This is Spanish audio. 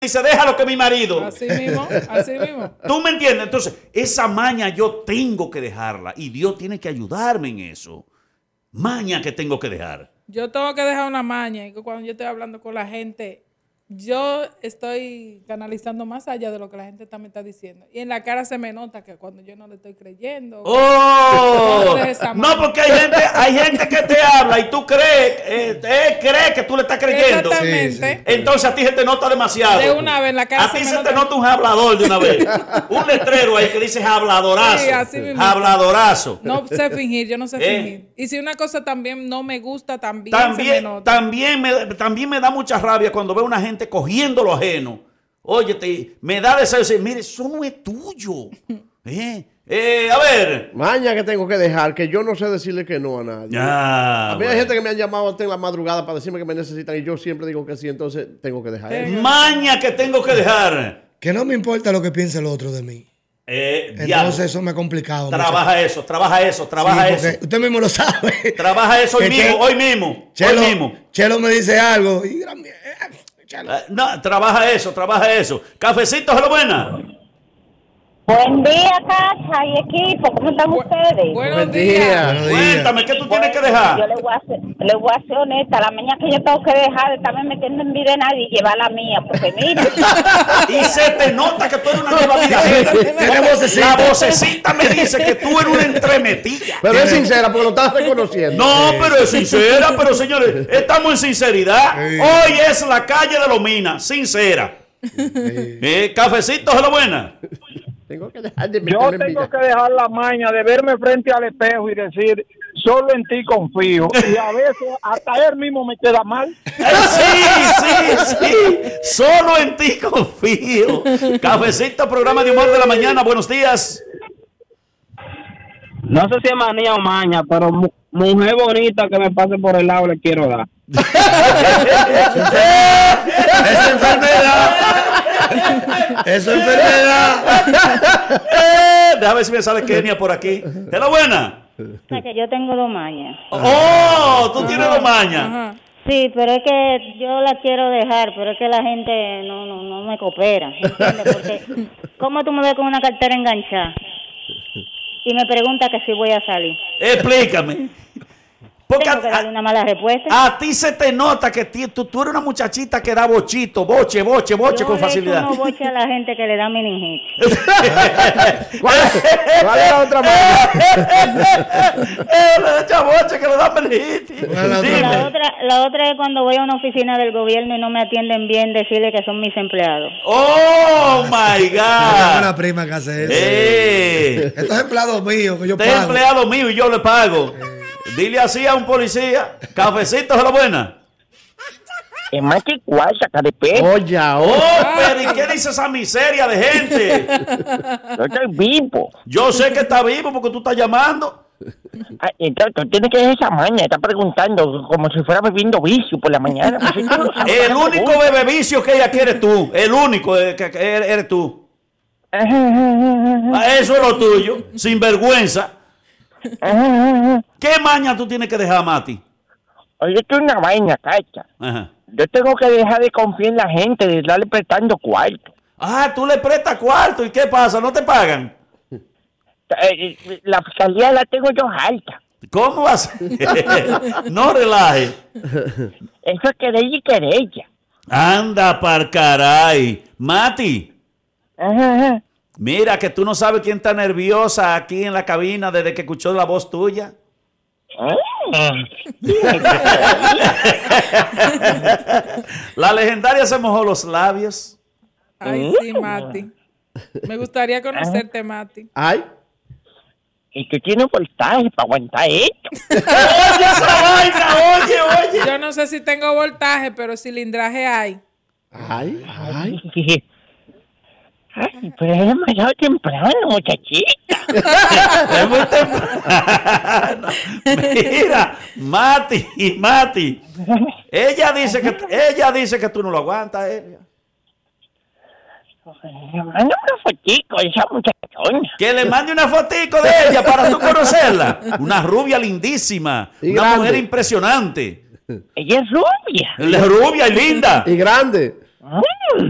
dice, déjalo que mi marido. Así mismo, así mismo. ¿Tú me entiendes? Entonces, esa maña yo tengo que dejarla y Dios tiene que ayudarme en eso. Maña que tengo que dejar. Yo tengo que dejar una maña y que cuando yo estoy hablando con la gente, yo estoy canalizando más allá de lo que la gente me está diciendo. Y en la cara se me nota que cuando yo no le estoy creyendo. ¡Oh! No, porque hay gente que te habla y tú crees, cree que tú le estás creyendo. Exactamente. Sí. Entonces a ti se te nota demasiado. De una vez en la cara a ti se te nota un hablador de una vez. Un letrero ahí que dice habladorazo. Sí, así mismo. Habladorazo. No sé fingir, yo no sé fingir. Y si una cosa también no me gusta, también se me nota. También me da mucha rabia cuando veo una gente cogiendo lo ajeno. Óyete, me da deseo de decir, mire, eso no es tuyo. A ver. Maña que tengo que dejar, que yo no sé decirle que no a nadie. A mí hay gente que me han llamado hasta en la madrugada para decirme que me necesitan y yo siempre digo que sí, entonces tengo que dejar eso. Maña que tengo que dejar. Que no me importa lo que piense el otro de mí. Entonces eso me ha complicado. Trabaja eso. Usted mismo lo sabe. Trabaja eso hoy mismo. Chelo me dice algo y no, trabaja eso. Cafecito, hello, buena. Buen día, casa y equipo. ¿Cómo están ustedes? Buenos días. Cuéntame, ¿qué tú tienes que dejar? Yo le voy a ser honesta. La mañana que yo tengo que dejar de estarme metiendo en vida de nadie y llevar la mía. Porque mira. Y se te nota que tú eres una nueva vida. La vocecita me dice que tú eres una entremetida. Pero es sincera porque lo estás reconociendo. No, pero es sincera. Pero señores, estamos en sinceridad. Hoy es la calle de Lomina. Sincera. Cafecito, hello, buena. Tengo que dejar de Yo tengo que dejar la maña de verme frente al espejo y decir, solo en ti confío. Y a veces hasta él mismo me queda mal. Sí. Solo en ti confío. Cafecito, programa de humor de la mañana. Buenos días. No sé si es manía o maña, pero mujer bonita que me pase por el lado le quiero dar. es enfermedad. Eso es enfermedad. Déjame ver si me sale Kenia por aquí. ¿Es la buena? O sea, que yo tengo 2 mañas. Oh, tú tienes 2 mañas. Ajá. Sí, pero es que yo la quiero dejar, pero es que la gente no me coopera, ¿entiendes? Porque ¿cómo tú me ves con una cartera enganchada? Y me pregunta que si voy a salir. Explícame. Porque tengo que darle una mala respuesta. A ti se te nota que tú eres una muchachita que da boche con facilidad. Yo no boche a la gente que le da meningite. ¿Cuál es la otra maña? Le echa boche que le da meningite. La otra es cuando voy a una oficina del gobierno y no me atienden bien, decirle que son mis empleados. Oh my God. Tengo una prima que hace eso. Estos empleados míos que yo pago. Este empleado mío y yo le pago. Dile así a un policía. Cafecito, es la buena. Es más que cual, saca de pecho. Oye, pero ¿y qué dice esa miseria de gente? Yo estoy vivo. Yo sé que está vivo porque tú estás llamando. Entonces tú tienes que dejar esa maña. Está preguntando como si fuera bebiendo vicio por la mañana. Pues, el único bebe vicio que ella quiere tú. El único que eres tú. Eso es lo tuyo. Sin vergüenza. ¿Qué maña tú tienes que dejar, Mati? Oye, esto es una vaina, cacha. Ajá. Yo tengo que dejar de confiar en la gente, de darle prestando cuarto. Ah, tú le prestas cuarto. ¿Y qué pasa? ¿No te pagan? La fiscalía la tengo yo alta. ¿Cómo vas? No relaje. Eso es querella y querella. Anda par caray. Mati. Ajá. Mira que tú no sabes quién está nerviosa aquí en la cabina desde que escuchó la voz tuya. La legendaria se mojó los labios. Ay, sí, Mati. Me gustaría conocerte, Mati. Ay. Y que tiene voltaje para aguantar esto. Oye esa vaina, oye. Yo no sé si tengo voltaje, pero cilindraje hay. Ay. Ay, pero es demasiado temprano, muchachita. Es muy temprano. Mira, Mati. Ella dice que tú no lo aguantas, ella. Manda una fotico a esa muchachona. Que le mande una fotico de ella para tú conocerla. Una rubia lindísima. Y una grande. mujer impresionante. Ella es rubia. Ella es rubia y linda. Y grande.